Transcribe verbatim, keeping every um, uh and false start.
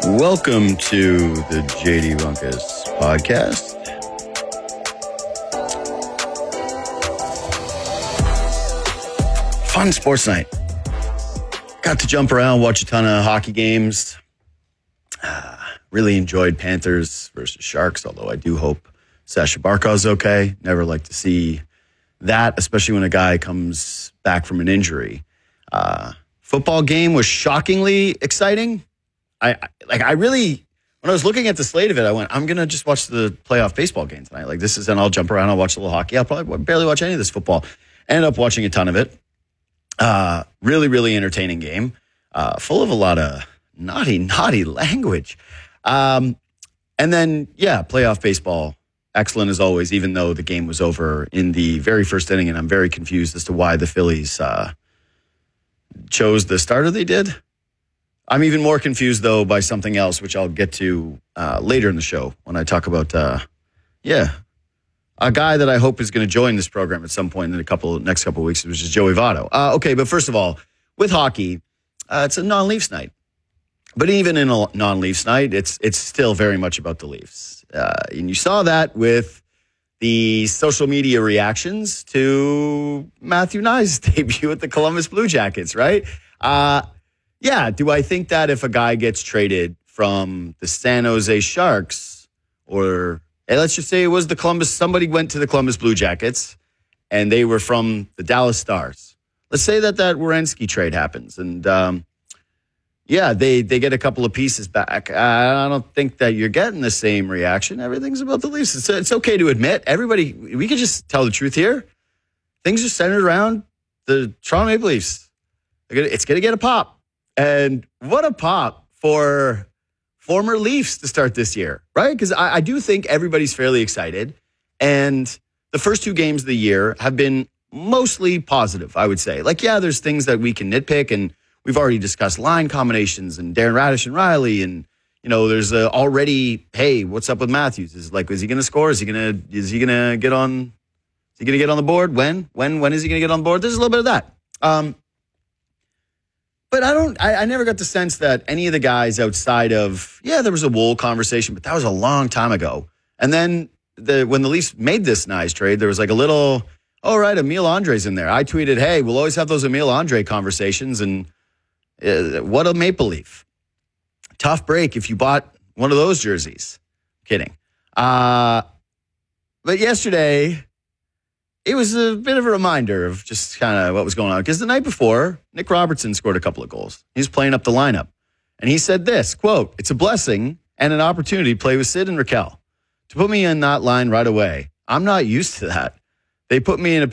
Welcome to the J D Runckus podcast. Fun sports night. Got to jump around, watch a ton of hockey games. Uh, really enjoyed Panthers versus Sharks, although I do hope Sasha Barkov's okay. Never like to see that, especially when a guy comes back from an injury. Uh, football game was shockingly exciting. I like. I really, when I was looking at the slate of it, I went, I'm gonna just watch the playoff baseball game tonight. Like this is, and I'll jump around. I'll watch a little hockey. I'll probably barely watch any of this football. Ended up watching a ton of it. Uh, really, really entertaining game. Uh, full of a lot of naughty, naughty language. Um, and then, yeah, playoff baseball, excellent as always. Even though the game was over in the very first inning, and I'm very confused as to why the Phillies uh, chose the starter they did. I'm even more confused, though, by something else, which I'll get to uh, later in the show when I talk about, uh, yeah, a guy that I hope is going to join this program at some point in the couple next couple of weeks, which is Joey Votto. Uh, okay, but first of all, with hockey, uh, it's a non-Leafs night. But even in a non-Leafs night, it's it's still very much about the Leafs. Uh, and you saw that with the social media reactions to Matthew Knies' debut at the Columbus Blue Jackets, right? Uh Yeah, do I think that if a guy gets traded from the San Jose Sharks, or hey, let's just say it was the Columbus, somebody went to the Columbus Blue Jackets and they were from the Dallas Stars. Let's say that that Werenski trade happens and, um, yeah, they, they get a couple of pieces back. I don't think that you're getting the same reaction. Everything's about the Leafs. It's, it's okay to admit. Everybody, we can just tell the truth here. Things are centered around the Toronto Maple Leafs. It's going to get a pop. And what a pop for former Leafs to start this year, right? Because I, I do think everybody's fairly excited. And the first two games of the year have been mostly positive, I would say. Like, yeah, there's things that we can nitpick. And we've already discussed line combinations and Darren Radish and Riley. And, you know, there's a already, hey, what's up with Matthews? Is like, is he going to score? Is he going to, is he going to get on, is he going to get on the board? When, when, when is he going to get on board? There's a little bit of that. Um, But I don't, I, I never got the sense that any of the guys outside of, yeah, there was a Wool conversation, but that was a long time ago. And then the when the Leafs made this nice trade, there was like a little, oh, right, Emile Andre's in there. I tweeted, hey, we'll always have those Emile Andre conversations. And uh, what a Maple Leaf. Tough break if you bought one of those jerseys. Kidding. Uh, but yesterday, it was a bit of a reminder of just kind of what was going on. Because the night before, Nick Robertson scored a couple of goals. He was playing up the lineup. And he said this, quote, "It's a blessing and an opportunity to play with Sid and Raquel. To put me in that line right away, I'm not used to that. They put me in a